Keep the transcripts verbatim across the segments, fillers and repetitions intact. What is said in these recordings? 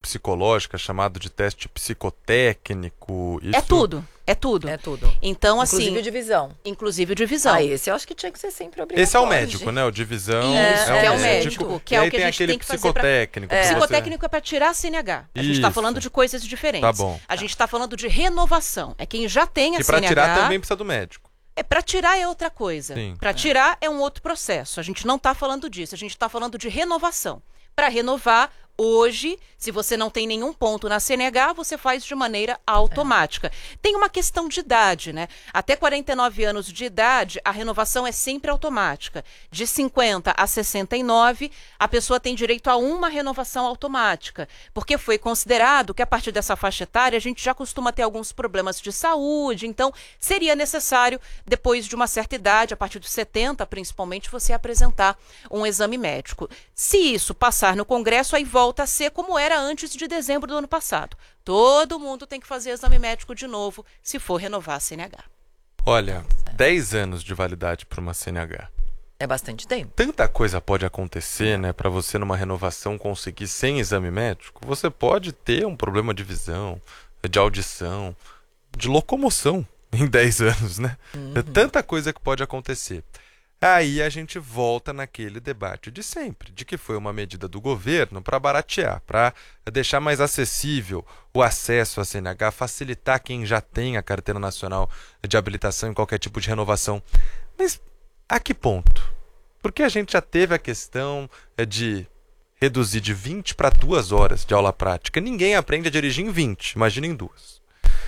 psicológica, chamado de teste psicotécnico. Isso... É tudo. É tudo. É tudo. Então, assim... Inclusive o de visão. Inclusive o de visão. Ah, esse eu acho que tinha que ser sempre obrigatório. Esse é o médico, né? O de visão Isso, é, que é o o médico. médico, que e é aí o que a tem gente aquele tem que fazer pra... psicotécnico. É. que você- Psicotécnico é para tirar a C N H. A gente está Isso. falando de coisas diferentes. Tá bom. A gente está falando de renovação. É quem já tem a E pra C N H... tirar também precisa do médico. É, para tirar é outra coisa. Sim. Para tirar é um outro processo. A gente não está falando disso. A gente está falando de renovação. Para renovar, hoje, se você não tem nenhum ponto na C N H, você faz de maneira automática. É. Tem uma questão de idade, né? Até quarenta e nove anos de idade, a renovação é sempre automática. De cinquenta a sessenta e nove, a pessoa tem direito a uma renovação automática. Porque foi considerado que a partir dessa faixa etária, a gente já costuma ter alguns problemas de saúde. Então, seria necessário, depois de uma certa idade, a partir dos setenta, principalmente, você apresentar um exame médico. Se isso passar no Congresso, aí volta a ser como era antes de dezembro do ano passado. Todo mundo tem que fazer exame médico de novo se for renovar a C N H. Olha, dez anos de validade para uma C N H. É bastante tempo. Tanta coisa pode acontecer, né? Para você numa renovação conseguir sem exame médico. Você pode ter um problema de visão, de audição, de locomoção em dez anos, né? Uhum. É tanta coisa que pode acontecer. Aí a gente volta naquele debate de sempre, de que foi uma medida do governo para baratear, para deixar mais acessível o acesso à C N H, facilitar quem já tem a Carteira Nacional de Habilitação em qualquer tipo de renovação. Mas a que ponto? Porque a gente já teve a questão de reduzir de vinte para duas horas de aula prática. Ninguém aprende a dirigir em vinte, imagina em duas.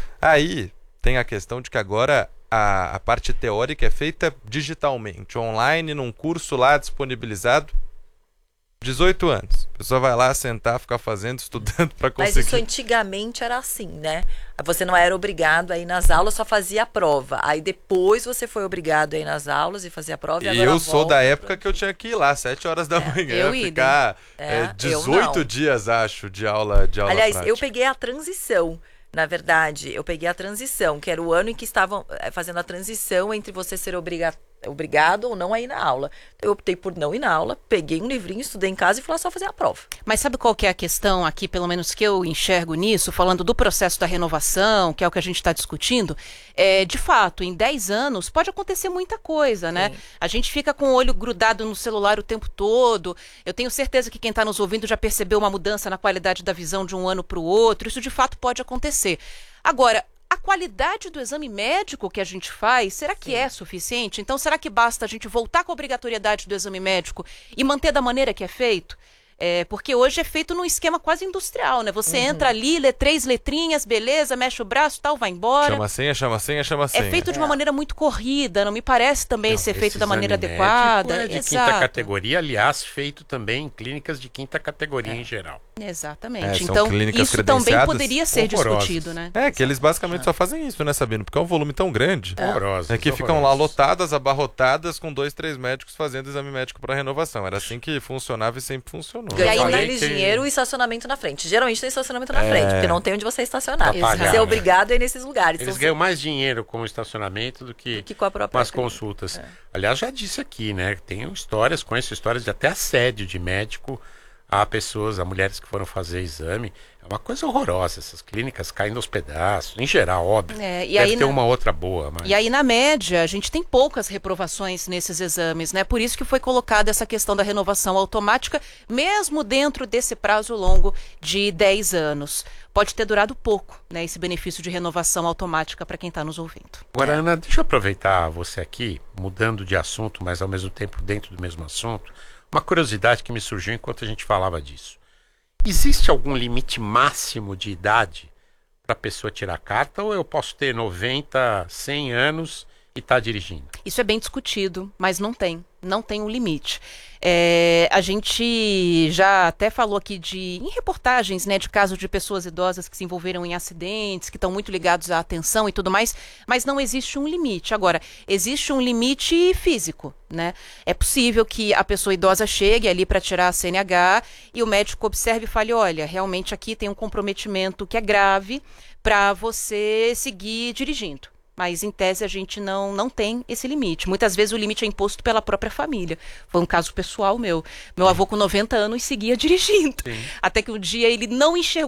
Aí tem a questão de que agora... A, a parte teórica é feita digitalmente, online, num curso lá disponibilizado. dezoito anos. A pessoa vai lá sentar, ficar fazendo, estudando para conseguir. Mas isso antigamente era assim, né? Você não era obrigado a ir nas aulas, só fazia a prova. Aí depois você foi obrigado a ir nas aulas e fazer a prova. E, e agora eu sou volta da época pra... que eu tinha que ir lá, sete horas da É, manhã, eu ficar é, é, dezoito não. dias, acho, de aula, de aula Aliás, prática. eu peguei a transição. Na verdade, eu peguei a transição, que era o ano em que estavam fazendo a transição entre você ser obriga- obrigado ou não a ir na aula. Eu optei por não ir na aula, peguei um livrinho, estudei em casa e fui lá só fazer a prova. Mas sabe qual que é a questão aqui, pelo menos que eu enxergo nisso, falando do processo da renovação, que é o que a gente está discutindo? É, de fato, em dez anos pode acontecer muita coisa, né? Sim. A gente fica com o olho grudado no celular o tempo todo. Eu tenho certeza que quem está nos ouvindo já percebeu uma mudança na qualidade da visão de um ano para o outro. Isso de fato pode acontecer. Agora, a qualidade do exame médico que a gente faz, será que Sim. é suficiente? Então, será que basta a gente voltar com a obrigatoriedade do exame médico e manter da maneira que é feito? É, porque hoje é feito num esquema quase industrial, né? Você Uhum. entra ali, lê três letrinhas, beleza, mexe o braço, tal, vai embora. Chama a senha, chama a senha, chama a senha. É feito de uma É. maneira muito corrida, não me parece também Não, ser esse feito da maneira exame adequada. médico é de Exato. quinta categoria, aliás, feito também em clínicas de quinta categoria em geral. Exatamente. É, são então, clínicas isso também credenciadas poderia ser horrorosas. discutido, né? É, que eles basicamente só fazem isso, né, Sabino? Porque é um volume tão grande. Horrorosas. É que ficam lá horrorosas. lotadas, abarrotadas, com dois, três médicos fazendo exame médico para renovação. Era assim que funcionava e sempre funcionou. Ganhando falei eles que- dinheiro e estacionamento na frente. Geralmente tem estacionamento na É. frente, porque não tem onde você estacionar. Pra pagar, Você é né? obrigado a ir nesses lugares. Eles Então, ganham mais dinheiro com o estacionamento do que, do que com a própria com as clínica. consultas. É. Aliás, já disse aqui, né? Tenho histórias, conheço histórias de até assédio de médico a pessoas, a mulheres que foram fazer exame. É uma coisa horrorosa, essas clínicas caindo aos pedaços, em geral, óbvio. É, e Deve aí ter na- uma outra boa, mas... E aí, na média, a gente tem poucas reprovações nesses exames, né? Por isso que foi colocada essa questão da renovação automática, mesmo dentro desse prazo longo de dez anos. Pode ter durado pouco, né? Esse benefício de renovação automática para quem está nos ouvindo. Agora, Ana, deixa eu aproveitar você aqui, mudando de assunto, mas ao mesmo tempo dentro do mesmo assunto, uma curiosidade que me surgiu enquanto a gente falava disso. Existe algum limite máximo de idade para a pessoa tirar a carta, ou eu posso ter noventa, cem anos e estar dirigindo? Isso é bem discutido, mas não tem. Não tem um limite. É, a gente já até falou aqui de, em reportagens, né, de casos de pessoas idosas que se envolveram em acidentes, que estão muito ligados à atenção e tudo mais, mas não existe um limite. Agora, existe um limite físico, né? É possível que a pessoa idosa chegue ali para tirar a C N H e o médico observe e fale, olha, realmente aqui tem um comprometimento que é grave para você seguir dirigindo. Mas, em tese, a gente não, não tem esse limite. Muitas vezes o limite é imposto pela própria família. Foi um caso pessoal meu. Meu avô, com noventa anos, seguia dirigindo. Sim. Até que um dia ele não enxergou